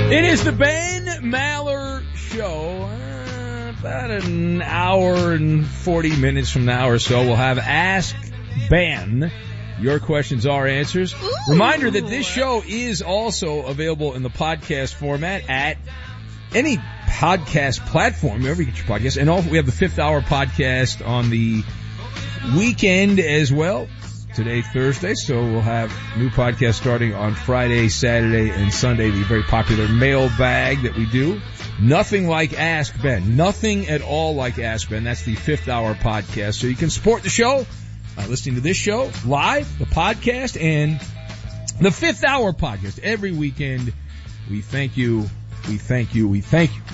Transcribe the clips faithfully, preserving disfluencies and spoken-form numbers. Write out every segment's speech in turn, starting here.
It is the Ben Maller Show. Uh, about an hour and forty minutes from now or so, we'll have Ask Ben. Your questions, our answers. Ooh. Reminder that this show is also available in the podcast format at any podcast platform, wherever you get your podcasts. And also, we have the Fifth Hour podcast on the weekend as well. Today, Thursday, so we'll have new podcast starting on Friday, Saturday, and Sunday. The very popular mailbag that we do. Nothing like Ask Ben. Nothing at all like Ask Ben. That's the Fifth Hour podcast. So you can support the show by listening to this show live, the podcast, and the Fifth Hour podcast every weekend. We thank you. We thank you. We thank you.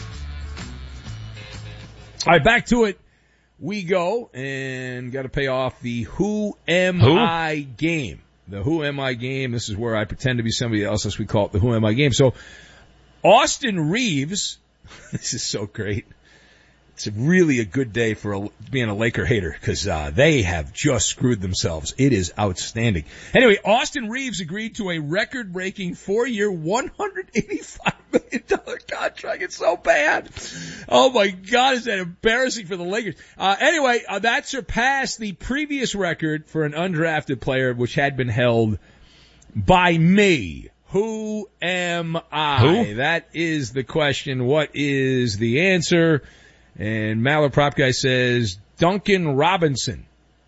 All right, back to it. We go and got to pay off the Who Am Who? I game. The Who Am I game. This is where I pretend to be somebody else, as we call it the Who Am I game. So, Austin Reeves, this is so great. It's really a good day for a, being a Laker hater because uh, they have just screwed themselves. It is outstanding. Anyway, Austin Reeves agreed to a record-breaking four-year, one hundred eighty-five million dollars contract. It's so bad. Oh, my God, is that embarrassing for the Lakers. Uh, anyway, uh, that surpassed the previous record for an undrafted player, which had been held by me. Who am I? Who? That is the question. What is the answer? And Maller Prop Guy says Duncan Robinson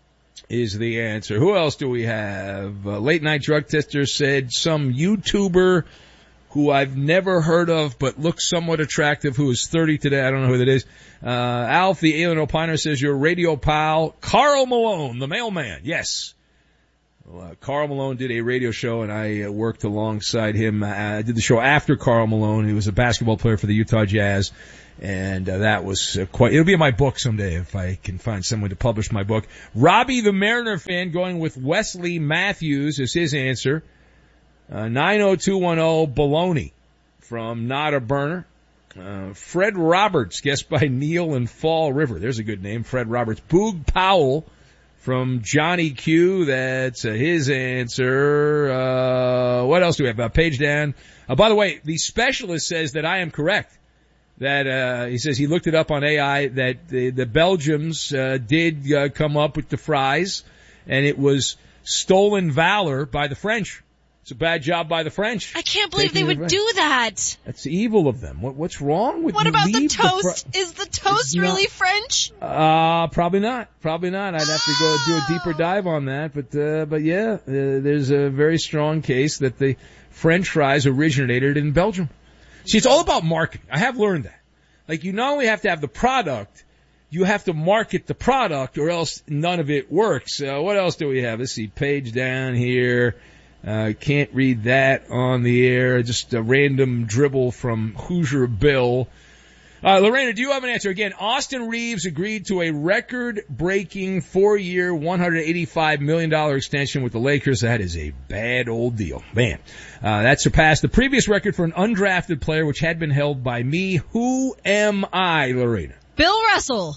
is the answer. Who else do we have? Uh, Late Night Drug Tester said some YouTuber who I've never heard of but looks somewhat attractive, who is thirty today. I don't know who that is. Uh, Alf, the Alien Opiner, says your radio pal, Karl Malone, the mailman. Yes. Well, uh, Karl Malone did a radio show, and I uh, worked alongside him. Uh, I did the show after Karl Malone. He was a basketball player for the Utah Jazz. And uh, that was uh, quite, it'll be in my book someday if I can find someone to publish my book. Robbie the Mariner fan going with Wesley Matthews is his answer. Uh, nine oh two one oh Baloney from Not a Burner. Uh, Fred Roberts, guessed by Neil and Fall River. There's a good name, Fred Roberts. Boog Powell from Johnny Q. That's uh, his answer. Uh, what else do we have? Uh, page down. Uh, by the way, the specialist says that I am correct. That, uh, he says he looked it up on A I, that the, the Belgians, uh, did, uh, come up with the fries, and it was stolen valor by the French. It's a bad job by the French. I can't believe they would do that. That's evil of them. What, what's wrong with What you about the leave toast? The Is the toast not, really French? Uh, probably not. Probably not. I'd have to go do a deeper dive on that, but, uh, but yeah, uh, there's a very strong case that the French fries originated in Belgium. See, it's all about marketing. I have learned that. Like, you not only have to have the product, you have to market the product, or else none of it works. Uh, what else do we have? Let's see, page down here. Uh, can't read that on the air. Just a random dribble from Hoosier Bill. Uh, Lorena, do you have an answer? Again, Austin Reeves agreed to a record-breaking four-year, one hundred eighty-five million dollars extension with the Lakers. That is a bad old deal. Man, uh, that surpassed the previous record for an undrafted player, which had been held by me. Who am I, Lorena? Bill Russell.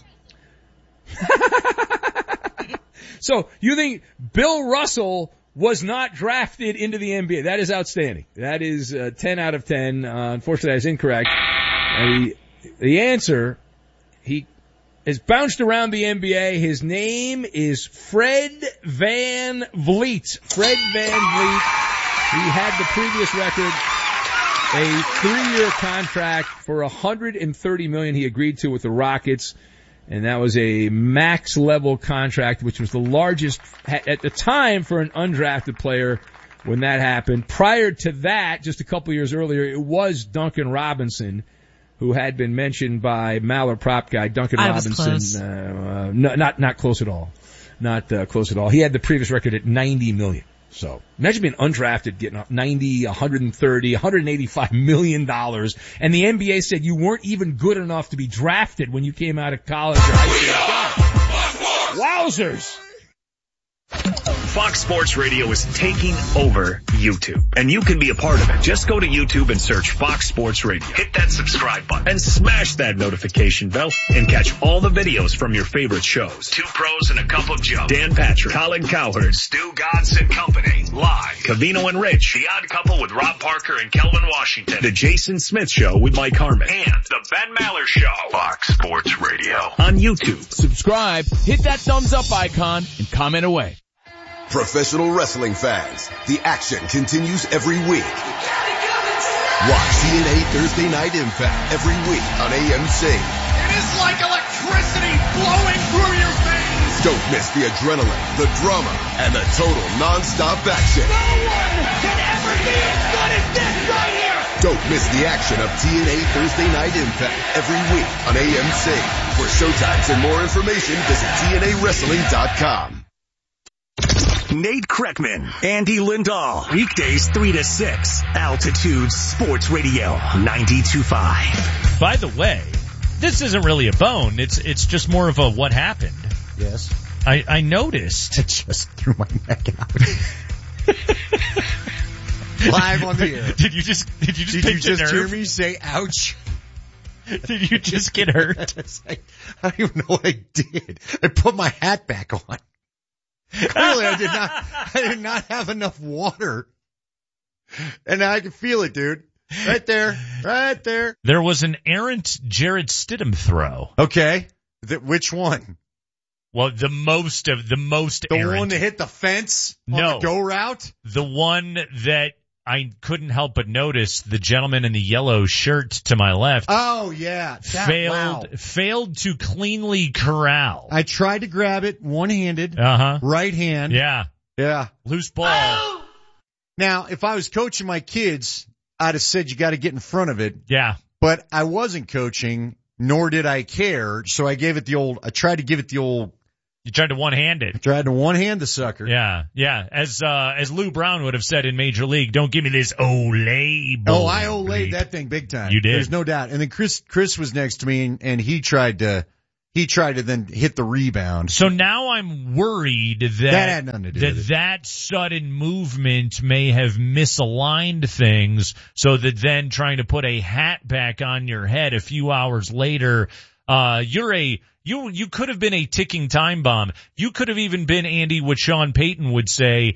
So, you think Bill Russell was not drafted into the N B A? That is outstanding. That is uh, ten out of ten. Uh, unfortunately, that is incorrect. Uh, the, the answer, he has bounced around the N B A. His name is Fred Van Vliet. Fred Van Vliet. He had the previous record, a three-year contract for one hundred thirty million dollars he agreed to with the Rockets. And that was a max-level contract, which was the largest at the time for an undrafted player when that happened. Prior to that, just a couple years earlier, it was Duncan Robinson, who had been mentioned by Maller Prop Guy. Duncan I was Robinson, close. Uh, uh, no, not not close at all. Not uh, close at all. He had the previous record at ninety million. So imagine being undrafted, getting up ninety, one hundred thirty, one hundred eighty-five million dollars, and the N B A said you weren't even good enough to be drafted when you came out of college or high school. Wowzers! Fox Sports Radio is taking over YouTube, and you can be a part of it. Just go to YouTube and search Fox Sports Radio. Hit that subscribe button and smash that notification bell and catch all the videos from your favorite shows. Two Pros and a Cup of Joe. Dan Patrick, Colin Cowherd, Stu Godson Company, live. Cavino and Rich, The Odd Couple with Rob Parker and Kelvin Washington. The Jason Smith Show with Mike Harmon. And The Ben Maller Show. Fox Sports Radio on YouTube. Subscribe, hit that thumbs up icon, and comment away. Professional wrestling fans, the action continues every week. Watch T N A Thursday Night Impact every week on A M C. It is like electricity flowing through your veins. Don't miss the adrenaline, the drama, and the total non-stop action. No one can ever be as good as this right here. Don't miss the action of T N A Thursday Night Impact every week on A M C. For showtimes and more information, visit T N A wrestling dot com. Nate Kreckman, Andy Lindahl, weekdays three to six, Altitude Sports Radio, ninety-two point five. By the way, this isn't really a bone. It's it's just more of a what happened. Yes. I, I noticed. I just threw my neck out. Live on the air. Did you just did you just Did you pinch a just hear nerve? me say ouch? Did you just get hurt? I don't even know what I did. I put my hat back on. Clearly I did not, I did not have enough water. And I can feel it, dude. Right there. Right there. There was an errant Jared Stidham throw. Okay. The, which one? Well, the most of the most The errant. one that hit the fence on No. the go route? The one that I couldn't help but notice, the gentleman in the yellow shirt to my left Oh, yeah. That, failed wow. failed to cleanly corral. I tried to grab it one-handed, Uh-huh. right hand. Yeah. Yeah. Loose ball. Now, if I was coaching my kids, I'd have said you got to get in front of it. Yeah. But I wasn't coaching, nor did I care. So I gave it the old, I tried to give it the old, You tried to one-hand it. tried to one hand the sucker. Yeah, yeah. As uh as Lou Brown would have said in Major League, don't give me this Olay ball. Oh, I olayed that thing big time. You did. There's no doubt. And then Chris, Chris was next to me and, and he tried to, he tried to then hit the rebound. So now I'm worried that That had nothing to do that, with it. that sudden movement may have misaligned things, so that then trying to put a hat back on your head a few hours later, uh, you're a, you, you could have been a ticking time bomb. You could have even been, Andy, what Sean Payton would say,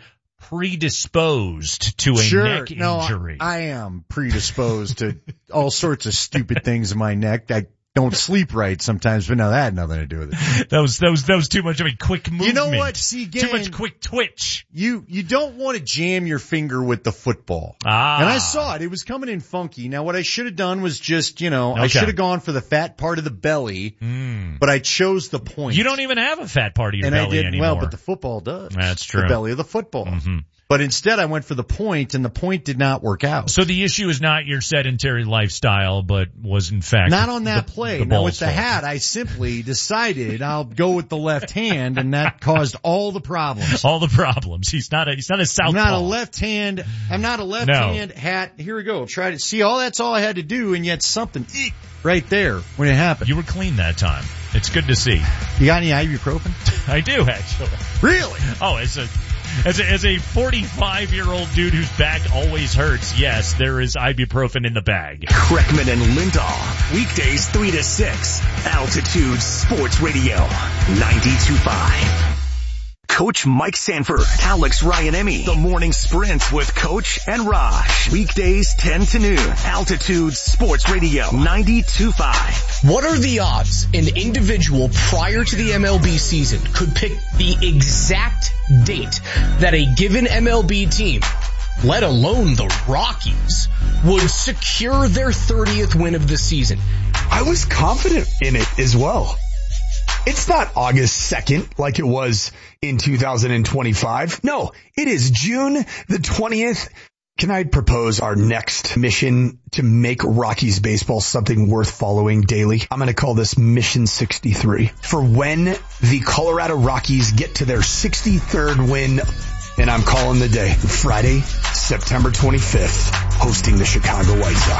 predisposed to a Sure. neck No, injury. I, I am predisposed to all sorts of stupid things in my neck. I don't sleep right sometimes, but no, that had nothing to do with it. That was, that was, that was too much of a quick movement. You know what? See, again, Too much quick twitch. You, you don't want to jam your finger with the football. Ah. And I saw it. It was coming in funky. Now, what I should have done was just, you know, I Okay. should have gone for the fat part of the belly, Mm. but I chose the point. You don't even have a fat part of your and belly I did anymore. well, but the football does. That's true. The belly of the football. Mhm. But instead, I went for the point, and the point did not work out. So the issue is not your sedentary lifestyle, but was in fact Not on that the, play. The now, ball's with the fault. hat, I simply decided I'll go with the left hand, and that caused all the problems. All the problems. He's not a he's not a southpaw. I'm not a left hand. I'm not a left No. hand hat. Here we go. Try to see. All that's all I had to do, and yet something eek, right there when it happened. You were clean that time. It's good to see. You got any ibuprofen? I do actually. Really? Oh, as a as a as a forty-five year old dude whose back always hurts, yes, there is ibuprofen in the bag. Kreckman and Lindahl, weekdays three to six, Altitude Sports Radio, ninety-two point five. Coach Mike Sanford, Alex Ryanemi, The Morning Sprint with Coach and Raj, weekdays ten to noon, Altitude Sports Radio, ninety-two point five. What are the odds an individual prior to the M L B season could pick the exact date that a given M L B team, let alone the Rockies, would secure their thirtieth win of the season? I was confident in it as well. It's not August second like it was in two thousand twenty-five. No, it is June the twentieth. Can I propose our next mission to make Rockies baseball something worth following daily? I'm going to call this Mission sixty-three. For when the Colorado Rockies get to their sixty-third win, and I'm calling the day Friday, September twenty-fifth, hosting the Chicago White Sox.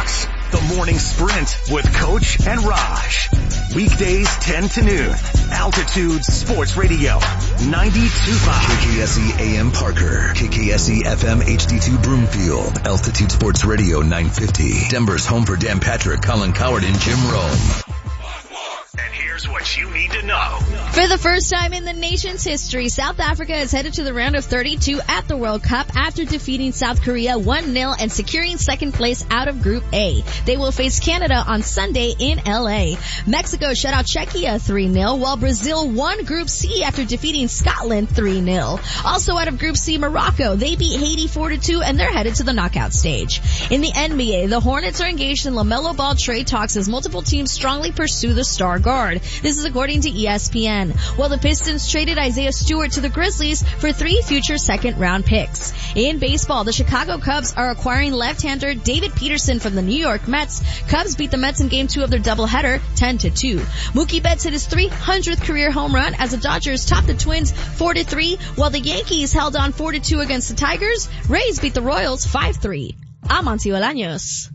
The Morning Sprint with Coach and Raj. Weekdays ten to noon. Altitude Sports Radio. ninety-two point five. K K S E A M Parker. K K S E F M H D two Broomfield. Altitude Sports Radio nine fifty. Denver's home for Dan Patrick, Colin Coward, and Jim Rome. And here's what you need to know. For the first time in the nation's history, South Africa is headed to the round of thirty-two at the World Cup after defeating South Korea one nil and securing second place out of Group A. They will face Canada on Sunday in L A. Mexico shut out Czechia three nil, while Brazil won Group C after defeating Scotland three nil. Also out of Group C, Morocco. They beat Haiti four to two and they're headed to the knockout stage. In the N B A, the Hornets are engaged in LaMelo Ball trade talks as multiple teams strongly pursue the star guard. This is according to E S P N. While the Pistons traded Isaiah Stewart to the Grizzlies for three future second round picks. In baseball, the Chicago Cubs are acquiring left-hander David Peterson from the New York Mets. Cubs beat the Mets in game two of their doubleheader ten to two. Mookie Betts hit his three hundredth career home run as the Dodgers topped the Twins four to three, while the Yankees held on four to two against the Tigers. Rays beat the Royals five three. I'm Auntie Olaños.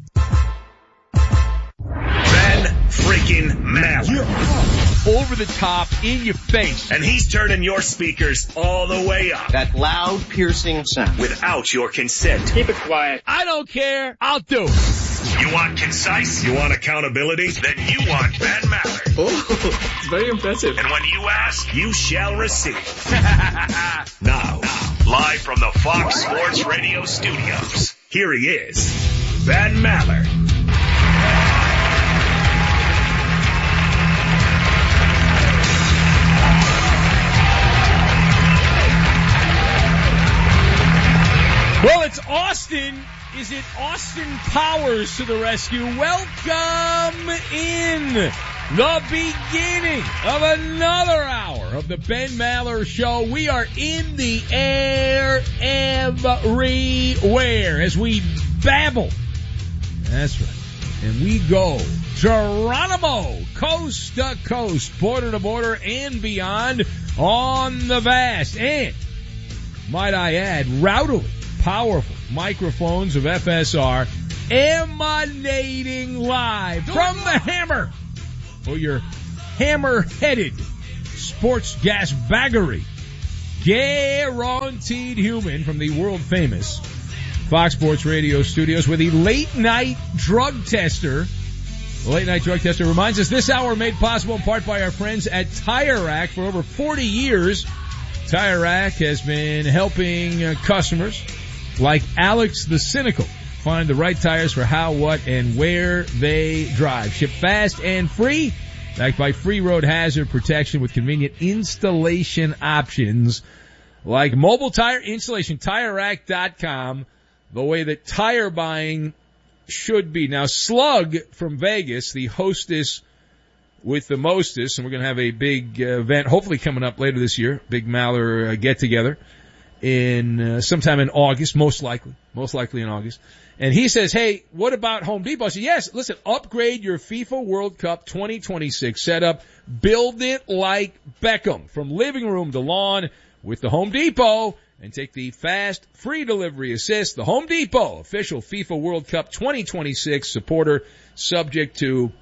Ben freaking Maller. Over the top, in your face. And he's turning your speakers all the way up. That loud, piercing sound. Without your consent. Keep it quiet. I don't care. I'll do it. You want concise? You want accountability? Then you want Ben Maller. Oh, it's very impressive. And when you ask, you shall receive. now, now, live from the Fox Sports Radio studios, here he is, Ben Maller. Well, it's Austin. Is it Austin Powers to the rescue? Welcome in the beginning of another hour of the Ben Maller Show. We are in the air everywhere as we babble. That's right. And we go Geronimo, coast to coast, border to border, and beyond on the vast. And, might I add, rowdily powerful microphones of F S R emanating live from the Hammer for your hammer-headed sports gas baggery. Guaranteed human from the world-famous Fox Sports Radio studios with the late-night drug tester. The late-night drug tester reminds us this hour made possible in part by our friends at Tire Rack. For over forty years, Tire Rack has been helping uh, customers like Alex the Cynical find the right tires for how, what, and where they drive. Ship fast and free, backed by free road hazard protection with convenient installation options like mobile tire installation. Tire Rack dot com, the way that tire buying should be. Now, Slug from Vegas, the hostess with the mostest, and we're going to have a big uh, event hopefully coming up later this year, big Maller uh, get-together. in uh, sometime in August, most likely, most likely in August. And he says, hey, what about Home Depot? I said, yes, listen, upgrade your FIFA World Cup twenty twenty-six setup. Build it like Beckham, from living room to lawn with the Home Depot, and take the fast, free delivery assist. The Home Depot, official FIFA World Cup twenty twenty-six supporter, subject to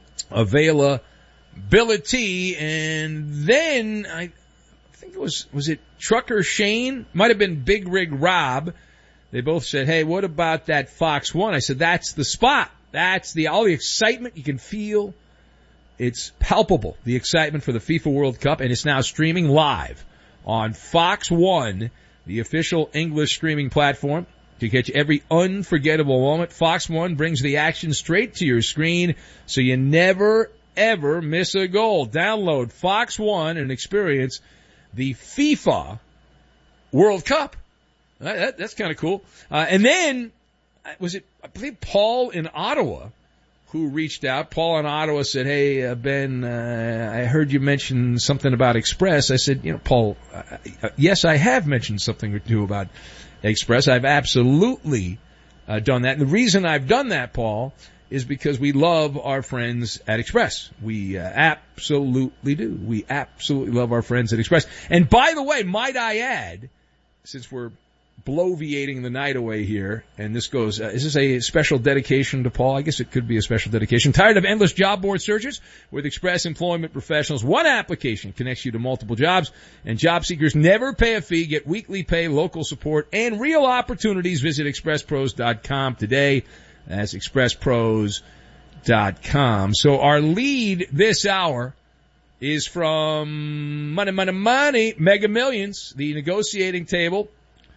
availability. And then I think it was, was it Trucker Shane? Might have been Big Rig Rob. They both said, hey, what about that Fox One? I said, that's the spot. That's the, all the excitement you can feel. It's palpable, the excitement for the FIFA World Cup, and it's now streaming live on Fox One, the official English streaming platform, to catch every unforgettable moment. Fox One brings the action straight to your screen, so you never, ever miss a goal. Download Fox One and experience the FIFA World Cup. That, that, that's kind of cool. Uh, and then, was it, I believe Paul in Ottawa, who reached out. Paul in Ottawa said, hey, uh, Ben, uh, I heard you mention something about Express. I said, you know, Paul, uh, uh, yes, I have mentioned something or two about Express. I've absolutely uh, done that. And the reason I've done that, Paul, is because we love our friends at Express. We uh, absolutely do. We absolutely love our friends at Express. And by the way, might I add, since we're bloviating the night away here, and this goes, uh, is this a special dedication to Paul? I guess it could be a special dedication. Tired of endless job board searches? With Express Employment Professionals, one application connects you to multiple jobs, and job seekers never pay a fee, get weekly pay, local support, and real opportunities. Visit express pros dot com today. That's express pros dot com. So our lead this hour is from Money, Money, Money, Mega Millions, the negotiating table.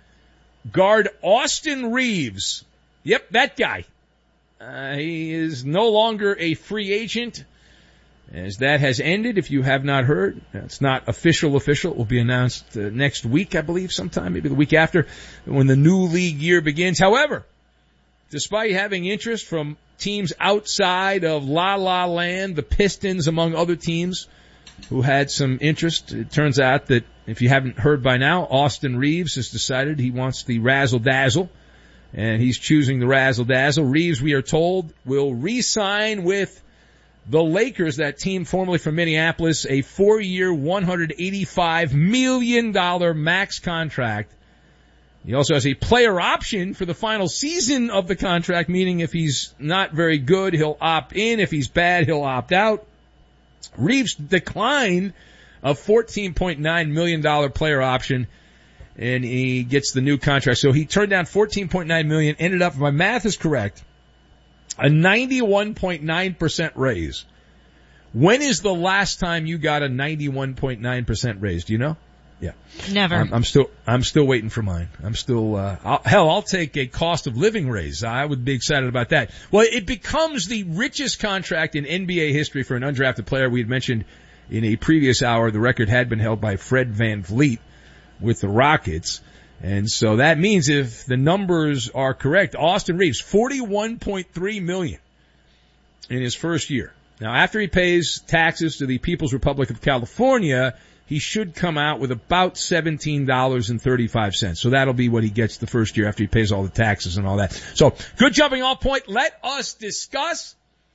Guard Austin Reeves. Yep, that guy. Uh, he is no longer a free agent, as that has ended. If you have not heard, it's not official official. It will be announced uh, next week, I believe, sometime, maybe the week after, when the new league year begins. However, despite having interest from teams outside of La La Land, the Pistons, among other teams who had some interest, it turns out that, if you haven't heard by now, Austin Reeves has decided he wants the razzle-dazzle, and he's choosing the razzle-dazzle. Reeves, we are told, will re-sign with the Lakers, that team formerly from Minneapolis, a four-year, one hundred eighty-five million dollars max contract. He also has a player option for the final season of the contract, meaning if he's not very good, he'll opt in. If he's bad, he'll opt out. Reeves declined a fourteen point nine million dollars player option, and he gets the new contract. So he turned down fourteen point nine million dollars, ended up, if my math is correct, a ninety-one point nine percent raise. When is the last time you got a ninety-one point nine percent raise? Do you know? Yeah. Never. I'm, I'm still, I'm still waiting for mine. I'm still, uh, I'll, hell, I'll take a cost of living raise. I would be excited about that. Well, it becomes the richest contract in N B A history for an undrafted player. We had mentioned in a previous hour, the record had been held by Fred VanVleet with the Rockets. And so that means, if the numbers are correct, Austin Reeves, forty-one point three million dollars in his first year. Now, after he pays taxes to the People's Republic of California, he should come out with about seventeen dollars and thirty-five cents. So that'll be what he gets the first year after he pays all the taxes and all that. So, good jumping off point. Let us discuss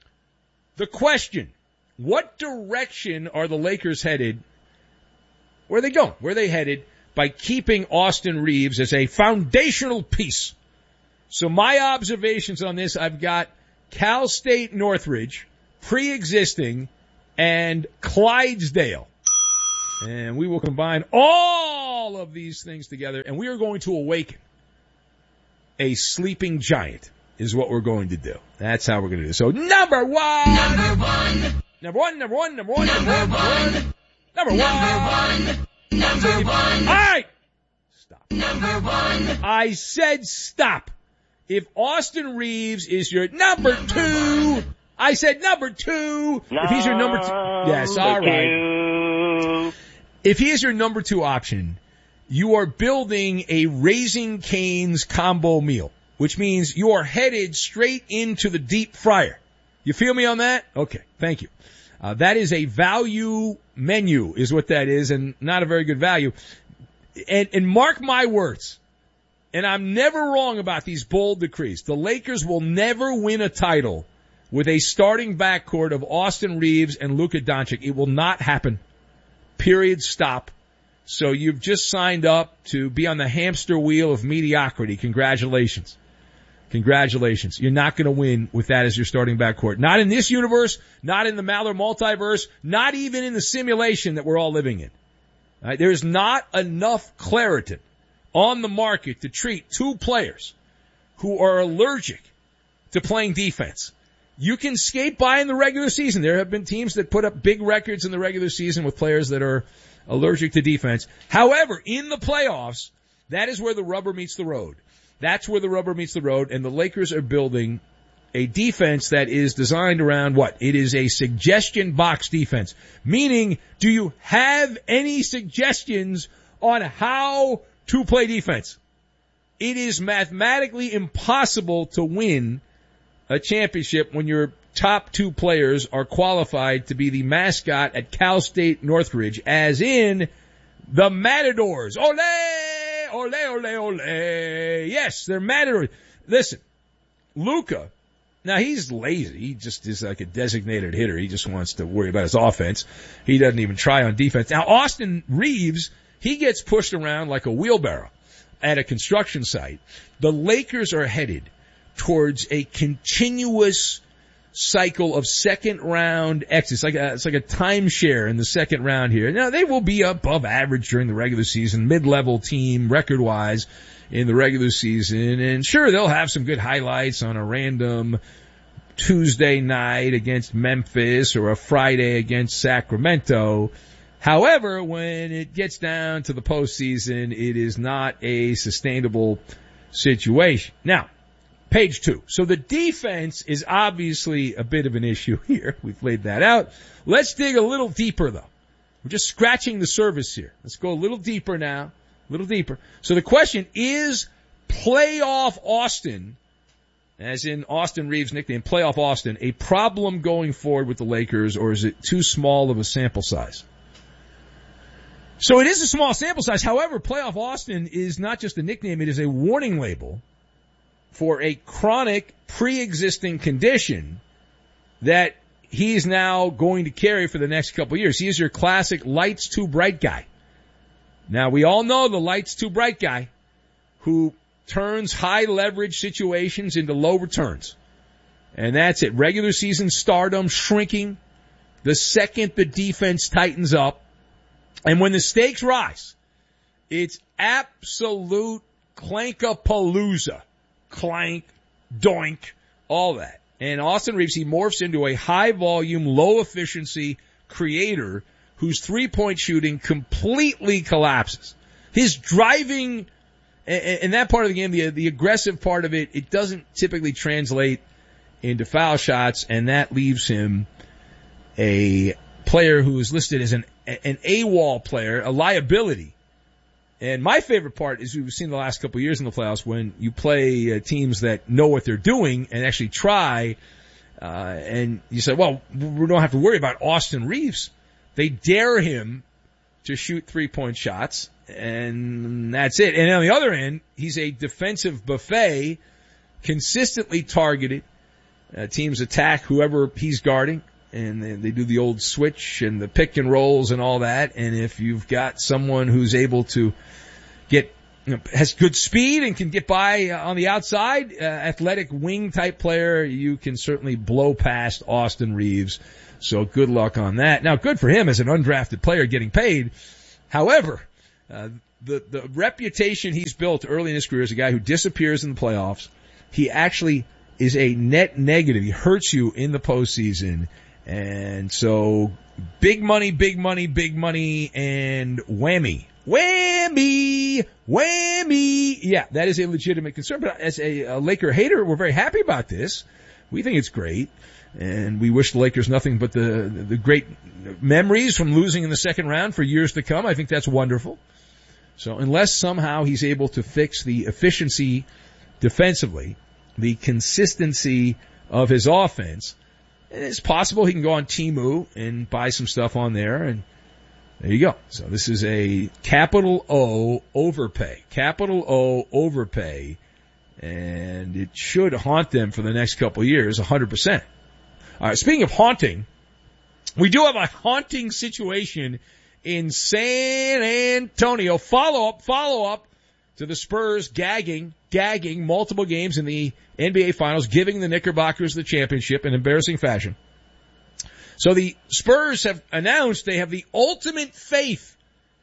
the question. What direction are the Lakers headed? Where are they going? Where are they headed by keeping Austin Reeves as a foundational piece? So my observations on this, I've got Cal State Northridge, pre-existing, and Clydesdale. And we will combine all of these things together, and we are going to awaken a sleeping giant, is what we're going to do. That's how we're going to do it. So, number one! Number one! Number one, number one, number one, number one, number one. Number one! Number one! Number one! All right! Stop. Number one! I said stop. If Austin Reeves is your number two, I said number two. If he's your number two, yes, all right. If he is your number two option, you are building a Raising Cane's combo meal, which means you are headed straight into the deep fryer. You feel me on that? Okay, thank you. Uh, that is a value menu, is what that is, and not a very good value. And, and mark my words, and I'm never wrong about these bold decrees. The Lakers will never win a title with a starting backcourt of Austin Reeves and Luka Doncic. It will not happen. Period. Stop. So you've just signed up to be on the hamster wheel of mediocrity. Congratulations. Congratulations. You're not going to win with that as your starting backcourt. Not in this universe, not in the Maller multiverse, not even in the simulation that we're all living in. All right? There's not enough Claritin on the market to treat two players who are allergic to playing defense. You can skate by in the regular season. There have been teams that put up big records in the regular season with players that are allergic to defense. However, in the playoffs, that is where the rubber meets the road. That's where the rubber meets the road, and the Lakers are building a defense that is designed around what? It is a suggestion box defense. Meaning, do you have any suggestions on how to play defense? It is mathematically impossible to win a championship when your top two players are qualified to be the mascot at Cal State Northridge, as in the Matadors. Ole! Ole, ole, ole. Yes, they're Matadors. Listen, Luka, now he's lazy. He just is like a designated hitter. He just wants to worry about his offense. He doesn't even try on defense. Now, Austin Reeves, he gets pushed around like a wheelbarrow. at a construction site. The Lakers are headed towards a continuous cycle of second round exits. It's like a, it's like a timeshare in the second round here. Now, they will be above average during the regular season, mid-level team record-wise in the regular season. And sure, they'll have some good highlights on a random Tuesday night against Memphis or a Friday against Sacramento. However, when it gets down to the postseason, it is not a sustainable situation. Now, page two. So the defense is obviously a bit of an issue here. We've laid that out. Let's dig a little deeper, though. We're just scratching the surface here. Let's go a little deeper now. A little deeper. So the question is, playoff Austin, as in Austin Reeves' nickname, playoff Austin, a problem going forward with the Lakers, or is it too small of a sample size? So it is a small sample size. However, playoff Austin is not just a nickname, it is a warning label for a chronic pre-existing condition that he's now going to carry for the next couple of years. He is your classic lights too bright guy. Now, we all know the lights too bright guy who turns high leverage situations into low returns. And that's it. Regular season stardom shrinking the second the defense tightens up. And when the stakes rise, it's absolute clankapalooza. Clank, doink, all that. And Austin Reeves, he morphs into a high-volume, low-efficiency creator whose three-point shooting completely collapses. His driving, and that part of the game, the, the aggressive part of it, it doesn't typically translate into foul shots, and that leaves him a player who is listed as an, an AWOL player, a liability. And my favorite part is we've seen the last couple of years in the playoffs when you play uh, teams that know what they're doing and actually try, uh, and you say, well, we don't have to worry about Austin Reeves. They dare him to shoot three-point shots, and that's it. And on the other end, he's a defensive buffet, consistently targeted. Uh, teams attack whoever he's guarding, and they, they do the old switch and the pick and rolls and all that. And if you've got someone who's able to get, you know, has good speed and can get by on the outside, uh, athletic wing type player, you can certainly blow past Austin Reeves. So good luck on that. Now, good for him as an undrafted player getting paid. However, uh, the, the reputation he's built early in his career as a guy who disappears in the playoffs, he actually is a net negative. He hurts you in the postseason. And so big money, big money, big money, and whammy. Whammy! Whammy! Yeah, that is a legitimate concern. But as a, a Laker hater, we're very happy about this. We think it's great. And we wish the Lakers nothing but the, the great memories from losing in the second round for years to come. I think that's wonderful. So unless somehow he's able to fix the efficiency defensively, the consistency of his offense, it's possible he can go on Temu and buy some stuff on there, and there you go. So this is a capital O overpay. Capital O overpay, and it should haunt them for the next couple of years, one hundred percent. All right, speaking of haunting, we do have a haunting situation in San Antonio. Follow up, follow up to the Spurs gagging, gagging multiple games in the N B A Finals, giving the Knickerbockers the championship in embarrassing fashion. So the Spurs have announced they have the ultimate faith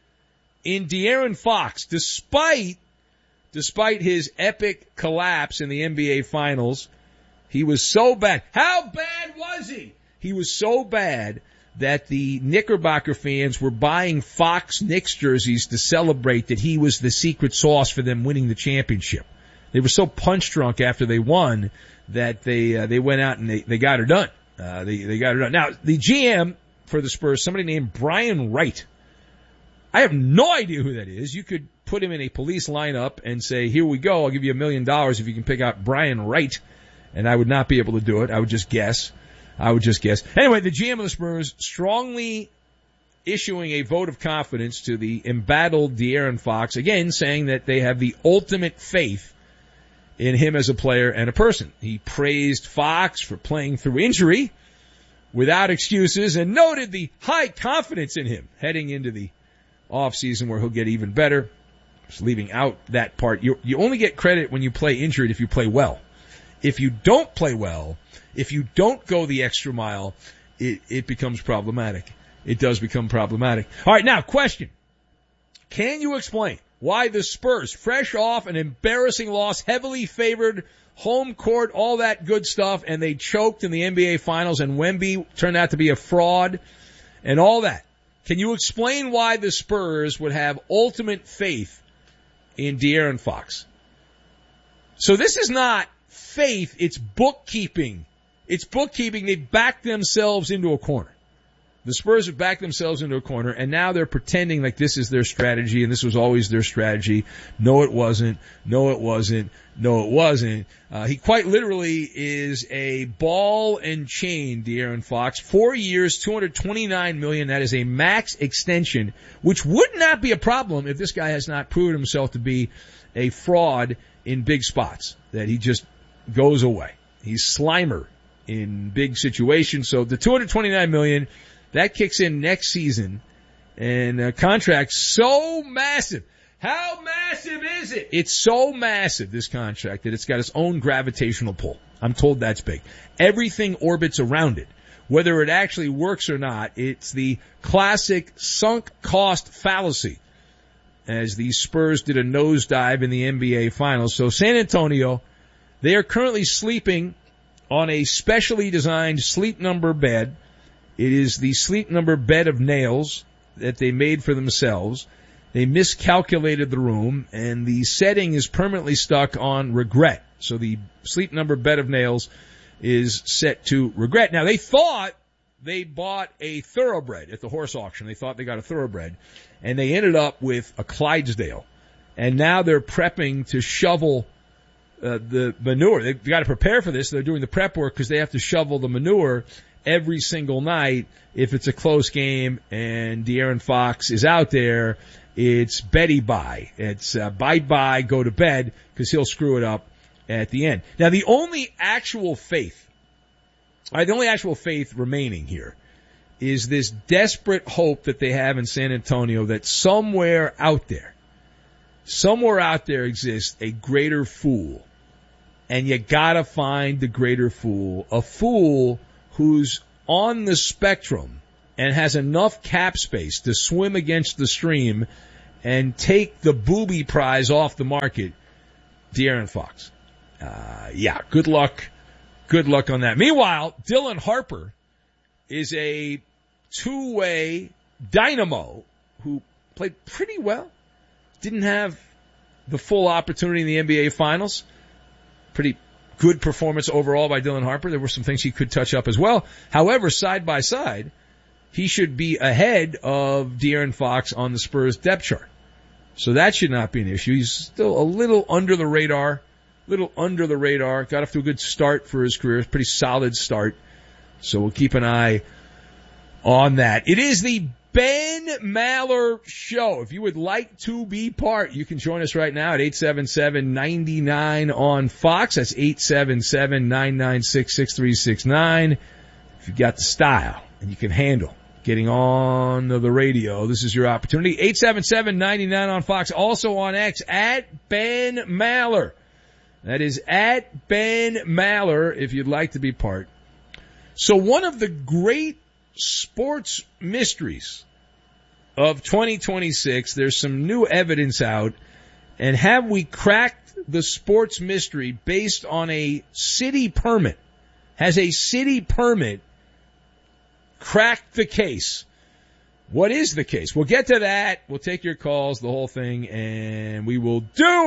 in De'Aaron Fox, despite, despite his epic collapse in the N B A Finals. He was so bad. How bad was he? He was so bad that the Knickerbocker fans were buying Fox Knicks jerseys to celebrate that he was the secret sauce for them winning the championship. They were so punch drunk after they won that they uh, they went out and they, they got her done. Uh, they they got her done. Now, the G M for the Spurs, somebody named Brian Wright. I have no idea who that is. You could put him in a police lineup and say, here we go, I'll give you a million dollars if you can pick out Brian Wright. And I would not be able to do it. I would just guess. I would just guess. Anyway, the G M of the Spurs strongly issuing a vote of confidence to the embattled De'Aaron Fox, again saying that they have the ultimate faith in him as a player and a person. He praised Fox for playing through injury without excuses and noted the high confidence in him heading into the offseason where he'll get even better. Just leaving out that part. You, you only get credit when you play injured if you play well. If you don't play well, if you don't go the extra mile, it, it becomes problematic. It does become problematic. All right, now, question. Can you explain why the Spurs, fresh off an embarrassing loss, heavily favored, home court, all that good stuff, and they choked in the N B A Finals, and Wemby turned out to be a fraud, and all that. Can you explain why the Spurs would have ultimate faith in De'Aaron Fox? So this is not faith, it's bookkeeping. It's bookkeeping. They backed themselves into a corner. The Spurs have backed themselves into a corner, and now they're pretending like this is their strategy, and this was always their strategy. No, it wasn't. No, it wasn't. No, it wasn't. Uh, he quite literally is a ball and chain, De'Aaron Fox. Four years, two hundred twenty-nine million dollars. That is a max extension, which would not be a problem if this guy has not proven himself to be a fraud in big spots, that he just goes away. He's Slimer in big situations. So the two hundred twenty-nine million dollars, that kicks in next season, and a contract so massive. How massive is it? It's so massive, this contract, that it's got its own gravitational pull. I'm told that's big. Everything orbits around it. Whether it actually works or not, it's the classic sunk cost fallacy, as the Spurs did a nosedive in the N B A Finals. So San Antonio, they are currently sleeping on a specially designed sleep number bed. It is the Sleep Number bed of nails that they made for themselves. They miscalculated the room, and the setting is permanently stuck on regret. So the Sleep Number bed of nails is set to regret. Now, they thought they bought a thoroughbred at the horse auction. They thought they got a thoroughbred, and they ended up with a Clydesdale. And now they're prepping to shovel uh, the manure. They've got to prepare for this. They're doing the prep work because they have to shovel the manure every single night. If it's a close game and De'Aaron Fox is out there, it's Betty bye. It's uh, bye-bye, go to bed, because he'll screw it up at the end. Now, the only actual faith, all right, the only actual faith remaining here is this desperate hope that they have in San Antonio that somewhere out there, somewhere out there exists a greater fool. And you gotta find the greater fool, a fool who's on the spectrum and has enough cap space to swim against the stream and take the booby prize off the market, De'Aaron Fox. Uh, yeah, good luck. Good luck on that. Meanwhile, Dylan Harper is a two-way dynamo who played pretty well. Didn't have the full opportunity in the N B A Finals. Pretty good performance overall by Dylan Harper. There were some things he could touch up as well. However, side by side, he should be ahead of De'Aaron Fox on the Spurs depth chart. So that should not be an issue. He's still a little under the radar, little under the radar. Got off to a good start for his career, pretty solid start. So we'll keep an eye on that. It is the Ben Maller Show. If you would like to be part, you can join us right now at eight seven seven, nine nine on Fox. That's eight seven seven, nine nine six, six three six nine. If you've got the style and you can handle getting on the radio, this is your opportunity. eight seven seven, nine nine on Fox. Also on X, at Ben Maller. That is at Ben Maller if you'd like to be part. So one of the great sports mysteries of twenty twenty-six, there's some new evidence out, and have we cracked the sports mystery based on a city permit? Has a city permit cracked the case? What is the case? We'll get to that. We'll take your calls, the whole thing, and we will do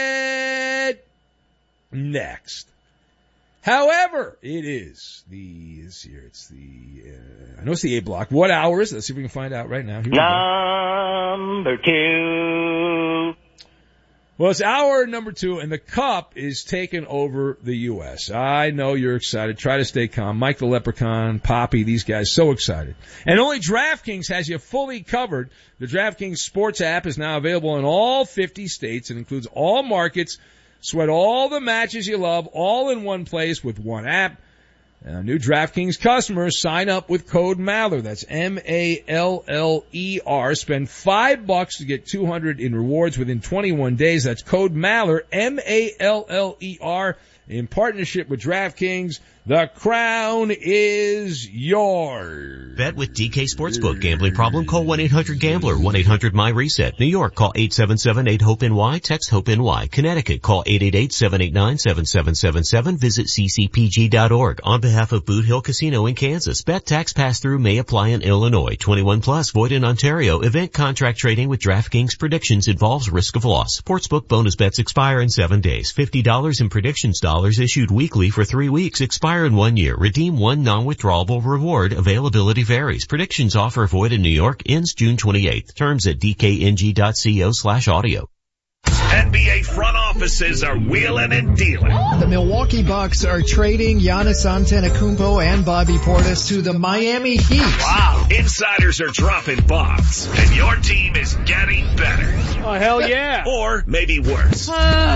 it next. However, it is the, this year, it's the, uh, I know it's the A block. What hour is it? Let's see if we can find out right now. Here Number two. Well, it's hour number two, and the Cup is taking over the U S. I know you're excited. Try to stay calm. Mike the Leprechaun, Poppy, these guys, so excited. And only DraftKings has you fully covered. The DraftKings Sports app is now available in all fifty states and includes all markets. Sweat all the matches you love all in one place with one app. Now, new DraftKings customers sign up with code Maller. That's M A L L E R. Spend five bucks to get two hundred in rewards within twenty-one days. That's code Maller, M A L L E R, in partnership with DraftKings. The crown is yours. Bet with D K Sportsbook. Gambling problem? Call one eight hundred gambler, one eight hundred my reset. New York, call eight seven seven eight hope N Y, text HOPE-NY. Connecticut, call eight eight eight seven eight nine seven seven seven seven. Visit C C P G dot org. On behalf of Boot Hill Casino in Kansas, bet tax pass-through may apply in Illinois. twenty-one plus, void in Ontario. Event contract trading with DraftKings predictions involves risk of loss. Sportsbook bonus bets expire in seven days. fifty dollars in predictions dollars issued weekly for three weeks. Expire in one year. Redeem one non-withdrawable reward. Availability varies. Predictions offer void in New York. Ends June twenty-eighth. Terms at D K N G dot co slash audio. N B A front offices are wheeling and dealing. The Milwaukee Bucks are trading Giannis Antetokounmpo and Bobby Portis to the Miami Heat. Wow. Insiders are dropping bombs, and your team is getting better. Oh, hell yeah. Or maybe worse. We've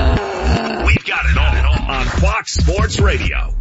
got it all on Fox Sports Radio.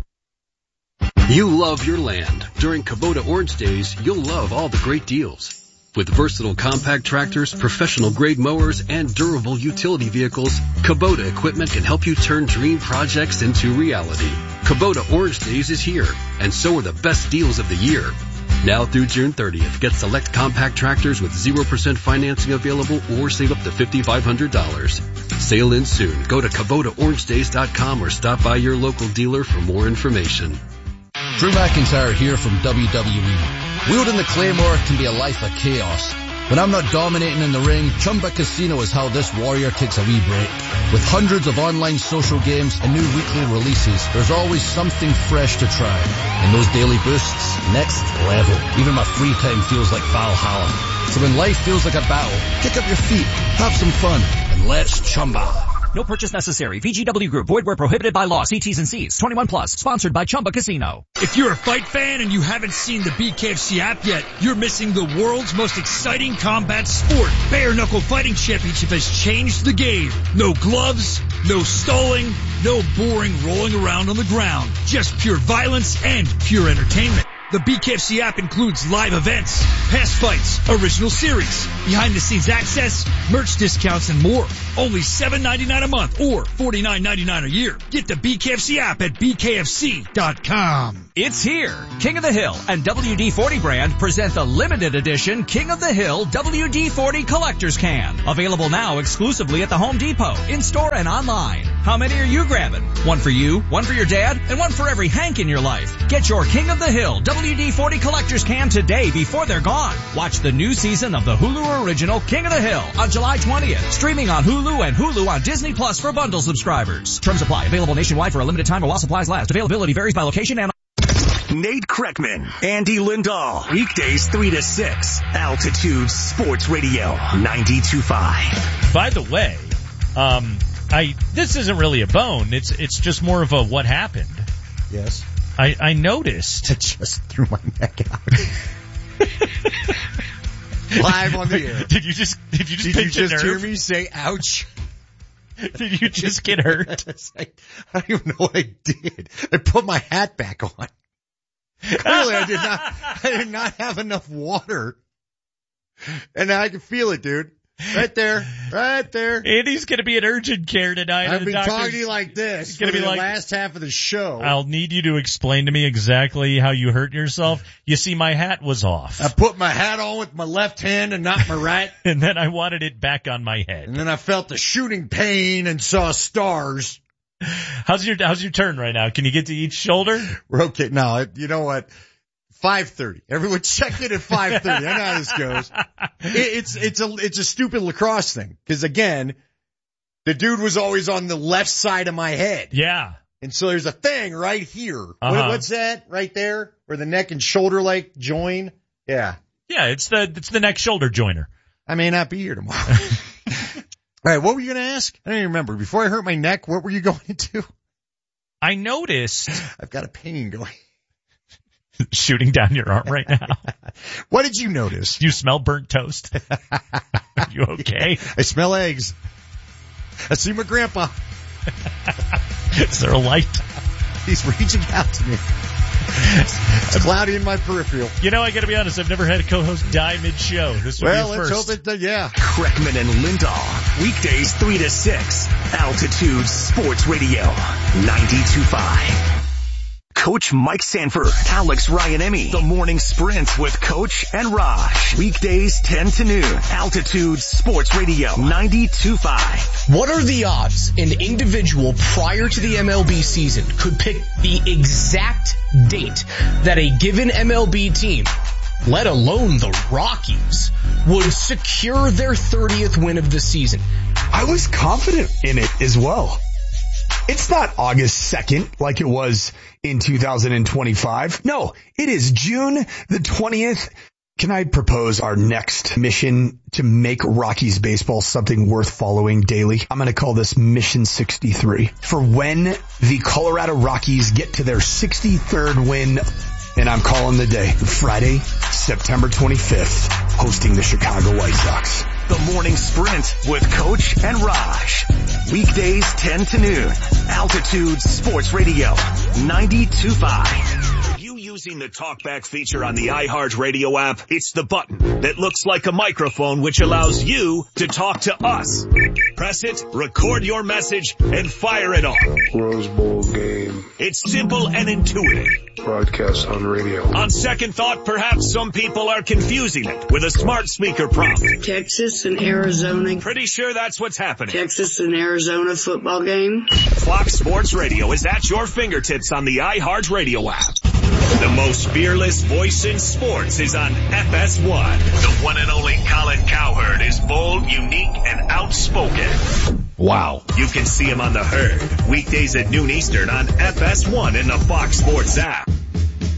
You love your land. During Kubota Orange Days, you'll love all the great deals. With versatile compact tractors, professional grade mowers, and durable utility vehicles, Kubota equipment can help you turn dream projects into reality. Kubota Orange Days is here, and so are the best deals of the year. Now through June thirtieth, get select compact tractors with zero percent financing available or save up to five thousand five hundred dollars. Sale ends soon. Go to Kubota Orange Days dot com or stop by your local dealer for more information. Drew McIntyre here from W W E. Wielding the Claymore can be a life of chaos. When I'm not dominating in the ring, Chumba Casino is how this warrior takes a wee break. With hundreds of online social games and new weekly releases, there's always something fresh to try. And those daily boosts, next level. Even my free time feels like Valhalla. So when life feels like a battle, kick up your feet, have some fun, and let's Chumba. No purchase necessary. V G W Group. Void where prohibited by law. See T's and C's. twenty-one plus. Sponsored by Chumba Casino. If you're a fight fan and you haven't seen the B K F C app yet, you're missing the world's most exciting combat sport. Bare Knuckle Fighting Championship has changed the game. No gloves, no stalling, no boring rolling around on the ground. Just pure violence and pure entertainment. The B K F C app includes live events, past fights, original series, behind-the-scenes access, merch discounts, and more. Only seven ninety-nine a month or forty-nine ninety-nine a year. Get the B K F C app at B K F C dot com. It's here. King of the Hill and W D forty brand present the limited edition King of the Hill W D forty Collector's Can. Available now exclusively at the Home Depot, in-store and online. How many are you grabbing? One for you, one for your dad, and one for every Hank in your life. Get your King of the Hill W D forty Collector's Can today before they're gone. Watch the new season of the Hulu original King of the Hill on July twentieth. Streaming on Hulu and Hulu on Disney Plus for bundle subscribers. Terms apply. Available nationwide for a limited time or while supplies last. Availability varies by location and Nate Kreckman, Andy Lindahl, weekdays three to six, Altitude Sports Radio, ninety-two point five. By the way, um, I, this isn't really a bone. It's, it's just more of a what happened. Yes. I, I noticed. I just threw my neck out. Live on the air. Did you just, did you just, did pinch you just a nerve? hear me say ouch? Did you just get hurt? I, I don't even know what I did. I put my hat back on. Clearly I did not, I did not have enough water. And I can feel it, dude. Right there. Right there. Andy's gonna be in urgent care tonight. I've been talking to you like this It's gonna for be the like, last half of the show. I'll need you to explain to me exactly how you hurt yourself. You see, my hat was off. I put my hat on with my left hand and not my right. And then I wanted it back on my head. And then I felt the shooting pain and saw stars. How's your, how's your turn right now? Can you get to each shoulder? We're okay. No, you know what? five thirty. Everyone check in at five thirty. I know how this goes. It, it's, it's a, it's a stupid lacrosse thing. Cause again, the dude was always on the left side of my head. Yeah. And so there's a thing right here. Uh-huh. What, what's that right there? Where the neck and shoulder like join? Yeah. Yeah, it's the, it's the neck shoulder joiner. I may not be here tomorrow. All right, what were you going to ask? I don't even remember. Before I hurt my neck, what were you going into? I noticed. I've got a pain going. Shooting down your arm right now. What did you notice? Do you smell burnt toast? Are you okay? I smell eggs. I see my grandpa. Is there a light? He's reaching out to me. It's cloudy in my peripheral. You know, I gotta be honest, I've never had a co-host die mid-show. This would well, be a let's first. hope it, uh, yeah. Kreckman and Lindahl. Weekdays three to six. Altitude Sports Radio. ninety-two point five. Coach Mike Sanford, Alex Ryan-Emmy, The Morning Sprint with Coach and Raj. Weekdays ten to noon. Altitude Sports Radio. ninety-two point five. What are the odds an individual prior to the M L B season could pick the exact date that a given M L B team, let alone the Rockies, would secure their thirtieth win of the season? I was confident in it as well. It's not August second like it was in two thousand twenty-five. No, it is June the twentieth. Can I propose our next mission to make Rockies baseball something worth following daily? I'm going to call this Mission sixty-three. For when the Colorado Rockies get to their sixty-third win, and I'm calling the day Friday, September twenty-fifth, hosting the Chicago White Sox. The Morning Sprint with Coach and Raj. Weekdays ten to noon. Altitude Sports Radio. ninety-two point five. Are you using the TalkBack feature on the iHeartRadio app? It's the button that looks like a microphone which allows you to talk to us. Press it, record your message, and fire it off. Rose Bowl game. It's simple and intuitive. Broadcast on radio. On second thought, perhaps some people are confusing it with a smart speaker prompt. Texas and Arizona. Pretty sure that's what's happening. Texas and Arizona football game. Fox Sports Radio is at your fingertips on the iHeartRadio app. The most fearless voice in sports is on F S one. The one and only Colin Cowherd is bold, unique, and outspoken. Wow. You can see him on The Herd, weekdays at noon Eastern on F S one in the Fox Sports app.